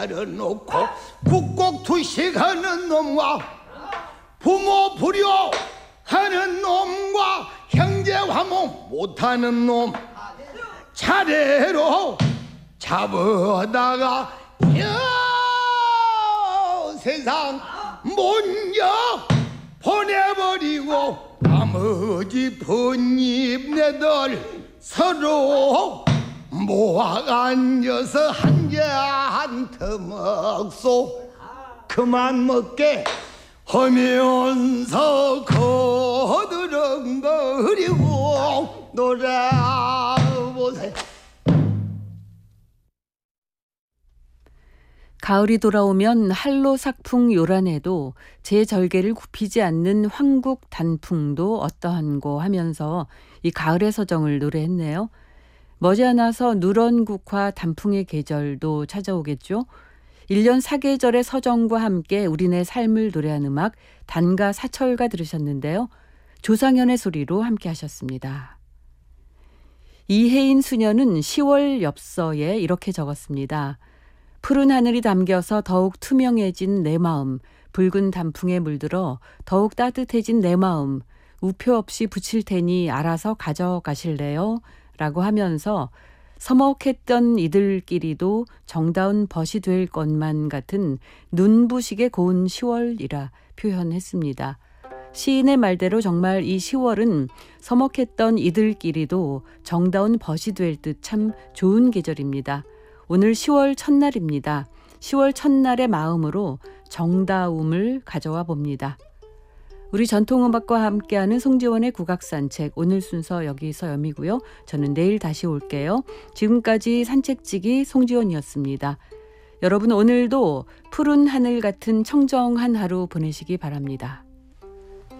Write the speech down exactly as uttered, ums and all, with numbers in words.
차려놓고 국곡투식하는 놈과 부모 불효하는 놈과 형제 화목 못하는 놈 차례로 잡아다가 여 세상 못여 보내버리고 나머지 번입네들 서로 모아 앉아서 한 개 한 터먹소 그만 먹게 하면서 거드렁거리고 놀아보세요. 가을이 돌아오면 한로삭풍 요란해도 제 절개를 굽히지 않는 황국 단풍도 어떠한고 하면서 이 가을의 서정을 노래했네요. 머지않아서 누런국화 단풍의 계절도 찾아오겠죠. 일 년 사계절의 서정과 함께 우리네 삶을 노래한 음악 단가 사철가 들으셨는데요. 조상현의 소리로 함께 하셨습니다. 이혜인 수녀는 시월 엽서에 이렇게 적었습니다. 푸른 하늘이 담겨서 더욱 투명해진 내 마음, 붉은 단풍에 물들어 더욱 따뜻해진 내 마음, 우표 없이 붙일 테니 알아서 가져가실래요? 라고 하면서 서먹했던 이들끼리도 정다운 벗이 될 것만 같은 눈부시게 고운 시월이라 표현했습니다. 시인의 말대로 정말 이 시월은 서먹했던 이들끼리도 정다운 벗이 될 듯 참 좋은 계절입니다. 오늘 시월 첫날입니다. 시월 첫날의 마음으로 정다움을 가져와 봅니다. 우리 전통음악과 함께하는 송지원의 국악산책 오늘 순서 여기서 여미고요. 저는 내일 다시 올게요. 지금까지 산책지기 송지원이었습니다. 여러분 오늘도 푸른 하늘 같은 청정한 하루 보내시기 바랍니다.